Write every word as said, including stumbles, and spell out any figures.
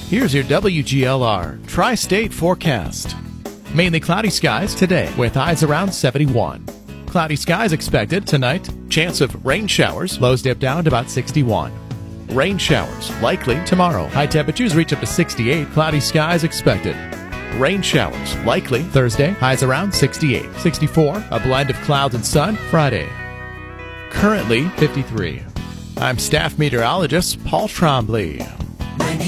Here's your W G L R Tri-State forecast. Mainly cloudy skies today with highs around seventy-one. Cloudy skies expected tonight. Chance of rain showers. Lows dip down to about sixty-one. Rain showers likely tomorrow. High temperatures reach up to sixty-eight. Cloudy skies expected. Rain showers likely Thursday. Highs around sixty-eight. sixty-four. A blend of clouds and sun Friday. Currently fifty-three. I'm staff meteorologist Paul Trombley.